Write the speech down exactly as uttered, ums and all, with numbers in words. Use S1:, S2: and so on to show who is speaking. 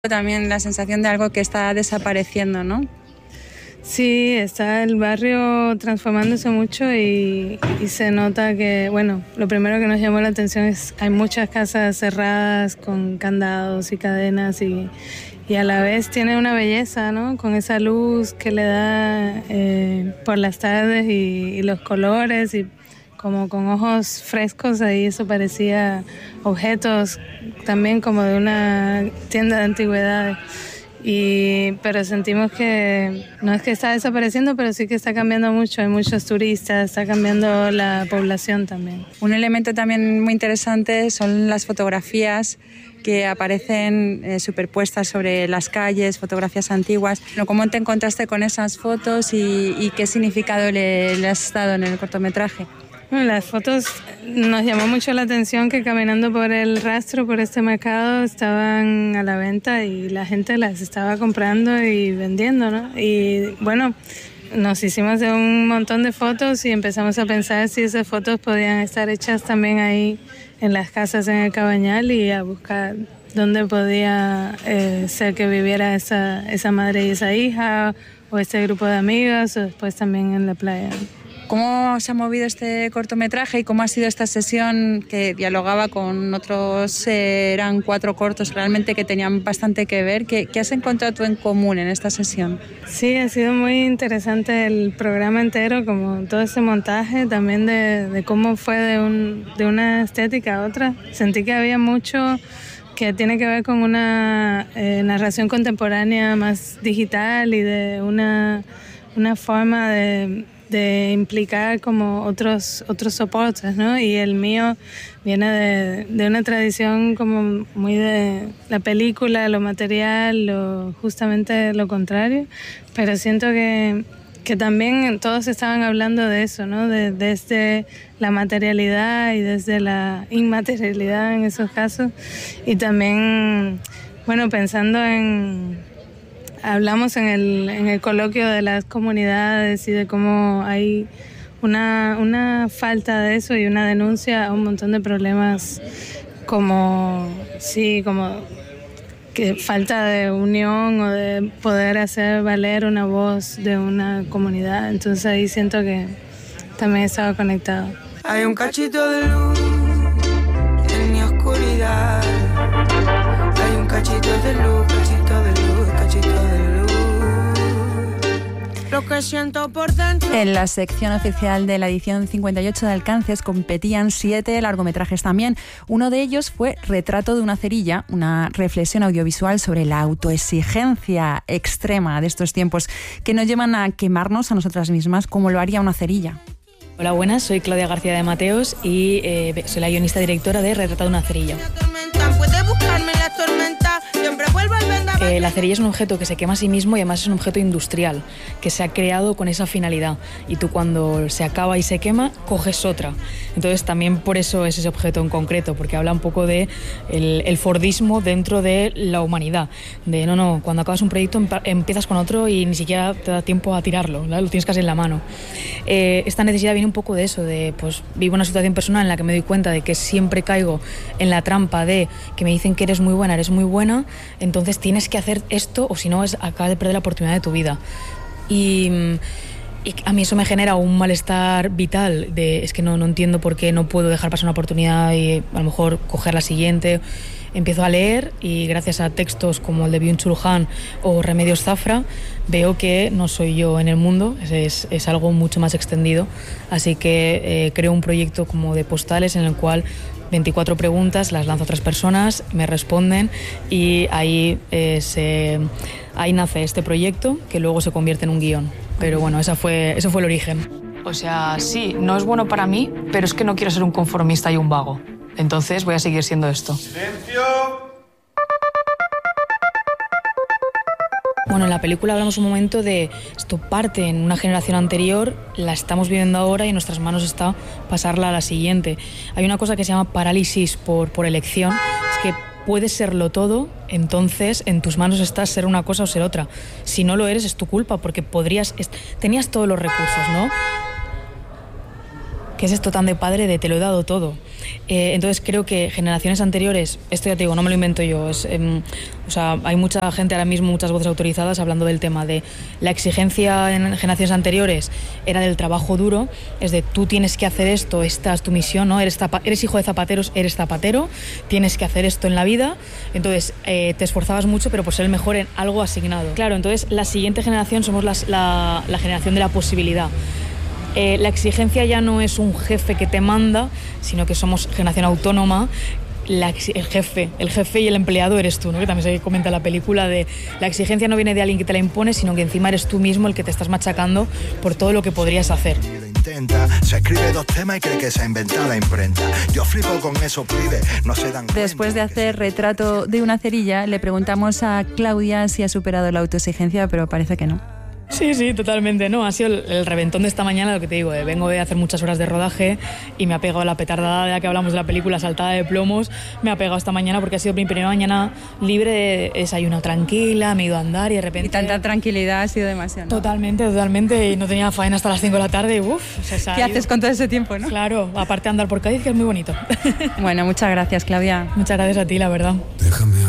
S1: También la sensación de algo que está desapareciendo, ¿no?
S2: Sí, está el barrio transformándose mucho y, y se nota que, bueno, lo primero que nos llamó la atención es que hay muchas casas cerradas con candados y cadenas y, y a la vez tiene una belleza, ¿no? Con esa luz que le da eh, por las tardes y, y los colores y como con ojos frescos, ahí eso parecía objetos también como de una tienda de antigüedades. Y, pero sentimos que no es que está desapareciendo, pero sí que está cambiando mucho. Hay muchos turistas, está cambiando la población también.
S1: Un elemento también muy interesante son las fotografías que aparecen eh, superpuestas sobre las calles, fotografías antiguas. ¿Cómo te encontraste con esas fotos y, y qué significado le, le has dado en el cortometraje?
S2: Bueno, las fotos nos llamó mucho la atención que caminando por el rastro, por este mercado, estaban a la venta y la gente las estaba comprando y vendiendo, ¿no? Y bueno, nos hicimos de un montón de fotos y empezamos a pensar si esas fotos podían estar hechas también ahí en las casas en el Cabañal y a buscar dónde podía eh, ser que viviera esa, esa madre y esa hija o este grupo de amigas o después también en la playa.
S1: ¿Cómo se ha movido este cortometraje y cómo ha sido esta sesión que dialogaba con otros, eh, eran cuatro cortos realmente que tenían bastante que ver? ¿Qué, qué has encontrado tú en común en esta sesión?
S2: Sí, ha sido muy interesante el programa entero, como todo ese montaje, también de, de cómo fue de, un, de una estética a otra. Sentí que había mucho que tiene que ver con una eh, narración contemporánea más digital y de una, una forma de... de implicar como otros otros soportes, ¿no? Y el mío viene de, de una tradición como muy de la película, lo material, lo, justamente lo contrario, pero siento que, que también todos estaban hablando de eso, ¿no? De, desde la materialidad y desde la inmaterialidad en esos casos y también, bueno, pensando en... Hablamos en el, en el coloquio de las comunidades y de cómo hay una, una falta de eso y una denuncia a un montón de problemas como, sí, como que falta de unión o de poder hacer valer una voz de una comunidad. Entonces ahí siento que también estaba conectado.
S3: Hay un cachito de luz en mi oscuridad. Hay un cachito de luz, cachito de luz, cachito de luz. Lo que siento por dentro.
S4: En la sección oficial de la edición cincuenta y ocho de Alcances competían siete largometrajes también. Uno de ellos fue Retrato de una cerilla, una reflexión audiovisual sobre la autoexigencia extrema de estos tiempos que nos llevan a quemarnos a nosotras mismas como lo haría una cerilla.
S5: Hola, buenas, soy Claudia García de Mateos y eh, soy la guionista directora de Retrato de una cerilla. Eh, la cerilla es un objeto que se quema a sí mismo y además es un objeto industrial que se ha creado con esa finalidad y tú cuando se acaba y se quema coges otra. Entonces también por eso es ese objeto en concreto, porque habla un poco de el, el fordismo dentro de la humanidad, de no, no, cuando acabas un proyecto empiezas con otro y ni siquiera te da tiempo a tirarlo, ¿verdad? Lo tienes casi en la mano. Eh, esta necesidad viene un poco de eso, de pues vivo una situación personal en la que me doy cuenta de que siempre caigo en la trampa de que me dicen que eres muy buena, eres muy buena, entonces tienes que hacer esto o si no es, acabas de perder la oportunidad de tu vida. Y, y a mí eso me genera un malestar vital de es que no, no entiendo por qué no puedo dejar pasar una oportunidad y a lo mejor coger la siguiente. Empiezo a leer y gracias a textos como el de Byung-Chul Han o Remedios Zafra veo que no soy yo en el mundo, es, es, es algo mucho más extendido. Así que eh, creo un proyecto como de postales en el cual veinticuatro preguntas las lanzo a otras personas, me responden y ahí, eh, se, ahí nace este proyecto que luego se convierte en un guión. Pero bueno, esa fue, eso fue el origen.
S6: O sea, sí, no es bueno para mí, pero es que no quiero ser un conformista y un vago. Entonces voy a seguir siendo esto.
S3: ¡Silencio!
S5: Bueno, en la película hablamos un momento de esto parte en una generación anterior, la estamos viviendo ahora y en nuestras manos está pasarla a la siguiente. Hay una cosa que se llama parálisis por, por elección, es que puedes serlo todo, entonces en tus manos está ser una cosa o ser otra. Si no lo eres es tu culpa porque podrías, tenías todos los recursos, ¿no? ¿qué es esto tan de padre de te lo he dado todo? Eh, entonces creo que generaciones anteriores, esto ya te digo, no me lo invento yo, es, eh, o sea, hay mucha gente ahora mismo, muchas voces autorizadas hablando del tema de la exigencia en generaciones anteriores era del trabajo duro, es de tú tienes que hacer esto, esta es tu misión, ¿no? Eres, zapa- eres hijo de zapateros, eres zapatero, tienes que hacer esto en la vida, entonces eh, te esforzabas mucho pero por ser el mejor en algo asignado. Claro, entonces la siguiente generación somos las, la, la generación de la posibilidad. Eh, la exigencia ya no es un jefe que te manda, sino que somos generación autónoma. La, el jefe, el jefe y el empleado eres tú, ¿no? Que también se comenta en la película de la exigencia no viene de alguien que te la impone, sino que encima eres tú mismo el que te estás machacando por todo lo que podrías hacer.
S7: Se escribe dos temas y cree que se ha inventado la imprenta. Yo flipo con esos pibes, no se dan cuenta.
S4: Después de hacer Retrato de una cerilla, le preguntamos a Claudia si ha superado la autoexigencia, pero parece que no.
S5: Sí, sí, totalmente, no, ha sido el, el reventón de esta mañana, lo que te digo, eh, vengo de hacer muchas horas de rodaje y me ha pegado la petardada de la que hablamos de la película saltada de plomos, me ha pegado esta mañana porque ha sido mi primera mañana libre de desayuno tranquila, me he ido a andar y de repente...
S1: Y tanta tranquilidad ha sido demasiado, ¿no?
S5: Totalmente, totalmente, y no tenía faena hasta las cinco de la tarde y uff...
S1: ¿Qué haces con todo ese tiempo, no?
S5: Claro, aparte de andar por Cádiz, que es muy bonito.
S1: Bueno, muchas gracias, Claudia.
S5: Muchas gracias a ti, la verdad.
S8: Déjame